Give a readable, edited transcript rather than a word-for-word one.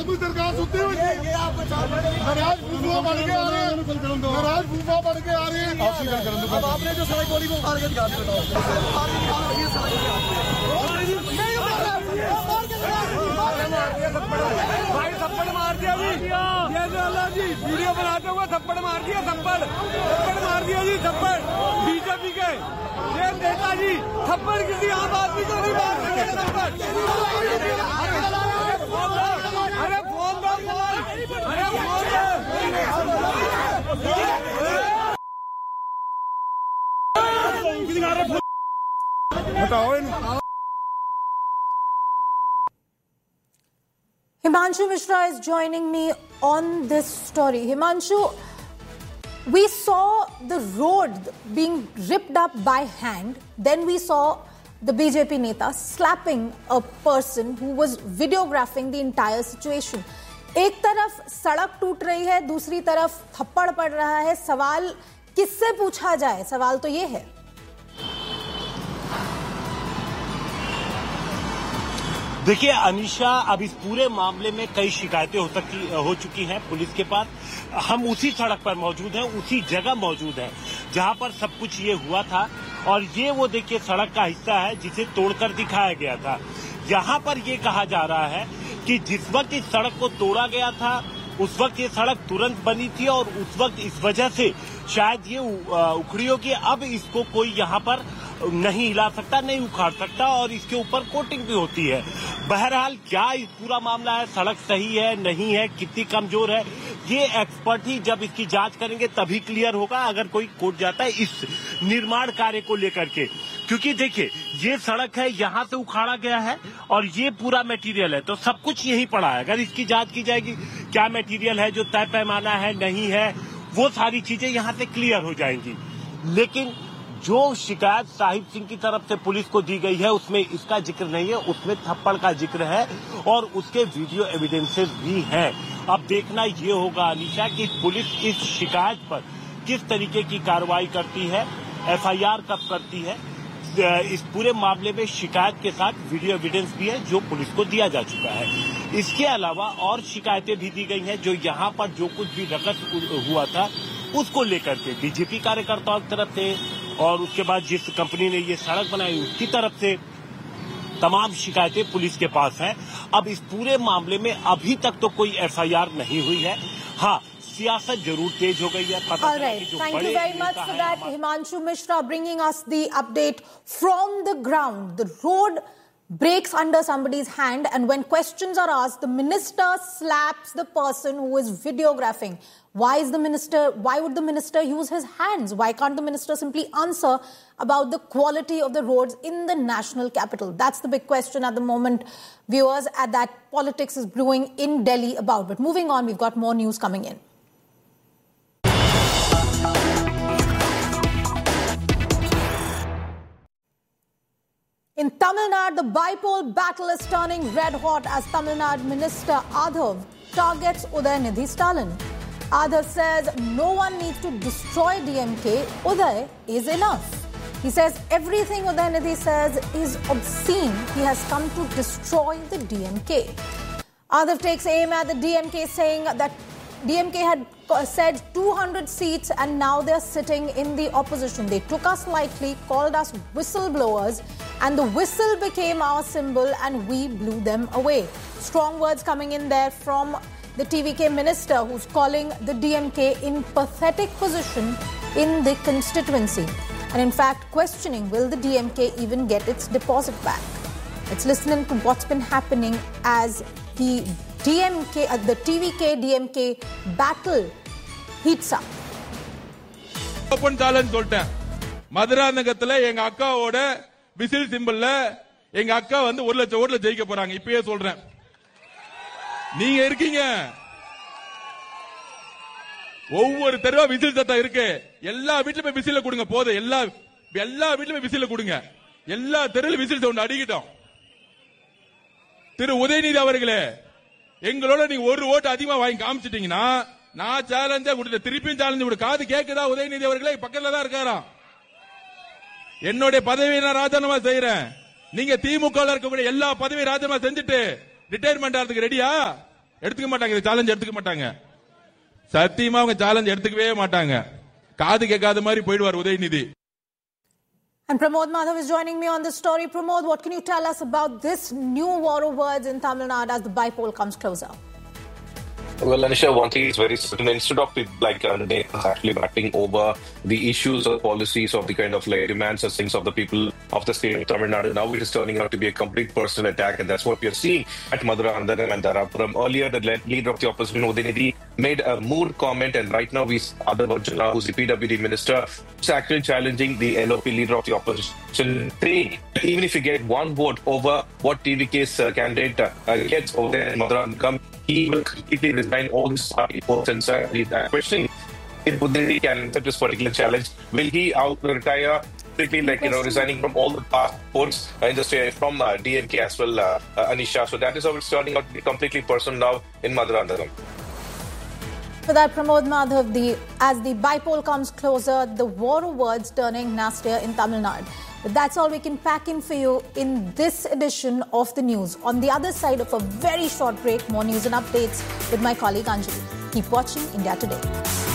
की सरकार सुनती हुई नाराज फूफा बढ़ के आ रहे हैं, नाराज फूफा बढ़ के आ रहे हैं। अब आपने जो सड़क बोली वो उखाड़ के दिखा दो, भाई थप्पड़ मार दिया जी, ये जो अल्लाह जी वीडियो बनाते हुए थप्पड़ मार दिया, थप्पड़ मार दिया जी, थप्पड़ बीजेपी के ये नेता जी थप्पड़ किसी आम आदमी को नहीं मार सकते। अरे फोन दो, अरे फोन दो, बताओ। Himanshu Mishra is joining me on this story. Himanshu, we saw the road being ripped up by hand. Then we saw the BJP neta slapping a person who was videographing the entire situation. एक तरफ सड़क टूट रही है, दूसरी तरफ थप्पड़ पड़ रहा है। सवाल किससे पूछा जाए? सवाल तो ये है। देखिए अनीशा, अब इस पूरे मामले में कई शिकायतें हो चुकी हैं पुलिस के पास। हम उसी सड़क पर मौजूद हैं, उसी जगह मौजूद हैं जहां पर सब कुछ ये हुआ था। और ये वो देखिए सड़क का हिस्सा है जिसे तोड़कर दिखाया गया था। यहाँ पर ये कहा जा रहा है कि जिस वक्त इस सड़क को तोड़ा गया था उस वक्त ये सड़क तुरंत बनी थी और उस वक्त इस वजह से शायद ये उखड़ी होगी। अब इसको कोई यहाँ पर नहीं हिला सकता, नहीं उखाड़ सकता और इसके ऊपर कोटिंग भी होती है। बहरहाल क्या इस पूरा मामला है, सड़क सही है नहीं है, कितनी कमजोर है, ये एक्सपर्ट ही जब इसकी जांच करेंगे तभी क्लियर होगा अगर कोई कोर्ट जाता है इस निर्माण कार्य को लेकर के। क्योंकि देखिए ये सड़क है, यहाँ से उखाड़ा गया है और ये पूरा मटेरियल है, तो सब कुछ यही पड़ा है। अगर इसकी जांच की जाएगी क्या मटेरियल है जो तय पैमाना है नहीं है, वो सारी चीजें यहाँ से क्लियर हो जाएंगी। लेकिन जो शिकायत साहिब सिंह की तरफ से पुलिस को दी गई है उसमें इसका जिक्र नहीं है, उसमें थप्पड़ का जिक्र है और उसके वीडियो एविडेंसेस भी हैं। अब देखना ये होगा अनीशा कि पुलिस इस शिकायत पर किस तरीके की कार्रवाई करती है, एफआईआर कब करती है। इस पूरे मामले में शिकायत के साथ वीडियो एविडेंस भी है जो पुलिस को दिया जा चुका है। इसके अलावा और शिकायतें भी दी गई हैं जो यहाँ पर जो कुछ भी रकस हुआ था उसको लेकर के बीजेपी कार्यकर्ताओं की तरफ से और उसके बाद जिस कंपनी ने ये सड़क बनाई उसकी तरफ से तमाम शिकायतें पुलिस के पास हैं। अब इस पूरे मामले में अभी तक तो कोई एफआईआर नहीं हुई है। हाँ, सियासत जरूर तेज हो गई है। All right. Thank you very much for that, Himanshu Mishra, bringing us the update from the ground. The road breaks under somebody's hand, and when questions are asked, the minister slaps the person who is videographing. Why would the minister use his hands? Why can't the minister simply answer about the quality of the roads in the national capital? That's the big question at the moment, viewers, and that politics is brewing in Delhi about. But moving on, we've got more news coming in. In Tamil Nadu, the bipole battle is turning red hot as Tamil Nadu Minister Adhav targets Udayanidhi Stalin. Adhav says no one needs to destroy DMK. Uday is enough. He says everything Udayanidhi says is obscene. He has come to destroy the DMK. Adhav takes aim at the DMK, saying that DMK had said 200 seats and now they're sitting in the opposition. They took us lightly, called us whistleblowers, and the whistle became our symbol and we blew them away. Strong words coming in there from the TVK minister, who's calling the DMK in pathetic position in the constituency. And in fact, questioning will the DMK even get its deposit back. Let's listen to what's been happening as the TVK-DMK battle heats up. Open challenge சொல்லிட்டேன். மதுரா நகரத்துல எங்க அக்காவோட whistle சிம்பிள்ல எங்க அக்கா வந்து 1 லட்சம் ஓட்ல ஜெயிக்க போறாங்க. இப்பவே சொல்றேன். நீங்க இருக்கீங்க. ஒவ்வொரு தெருவா விசில் சத்தம் இருக்கு. எல்லா வீட்லயும் விசில கொடுங்க. போதும். எல்லா வீட்லயும் விசில கொடுங்க. எல்லா தெருவிலும் விசில் சவுண்ட் அடிக்கட்டும். திரு உதயநிதி அவர்களே, எங்களோட நீங்க ஒரு ஓட்டு அதிகமா வாங்கி காமிச்சிட்டீங்கன்னா நான் சேலஞ்சா கொடுத்த திருப்பியும் சேலஞ்சு கொடு. காது கேக்குதா? உதயநிதி அவர்களே பக்கத்துல தான் இருக்காராம். என்னுடைய பதவியை நான் ராஜினாமா செய்யறேன். நீங்க திமுக இருக்கக்கூடிய எல்லா பதவியும் ராஜினாமா செஞ்சுட்டு ரிட்டையர்மெண்ட் ஆகிறதுக்கு ரெடியா? எடுத்துக்க மாட்டாங்க, இந்த சேலஞ்ச் எடுத்துக்க மாட்டாங்க. சத்தியமா அவங்க சேலஞ்ச் எடுத்துக்கவே மாட்டாங்க. காது கேட்காத மாதிரி போயிடுவார் Udhayanidhi. And Pramod Madhav is joining me on this story. Pramod, what can you tell us about this new war of words in Tamil Nadu as the bypoll comes closer? Well, Anisha, one thing is very certain. Instead of people like Nathan actually batting over the issues or policies of the kind of like demands and things of the people of the state of Tamil Nadu, now it is turning out to be a complete personal attack, and that's what we are seeing at Madurandaram and Dharapuram. Earlier, the leader of the opposition, Udinidhi, made a mood comment, and right now we see Adar Arjuna, who's the PWD minister, who's actually challenging the LOP leader of the opposition, saying even if you get one vote over what TVK's candidate gets over there in Madurandaram, he will completely resign all his party posts and he's questioning if Udinidhi can accept this particular challenge. Will he retire quickly, like, resigning from all the past posts in the state from DMK as well, Anisha? So that is how it's turning out to be completely personal now in Madurandaram. For that, Pramod Madhav, as the bypoll comes closer, the war of words turning nastier in Tamil Nadu. But that's all we can pack in for you in this edition of the news. On the other side of a very short break, more news and updates with my colleague Anjali. Keep watching India Today.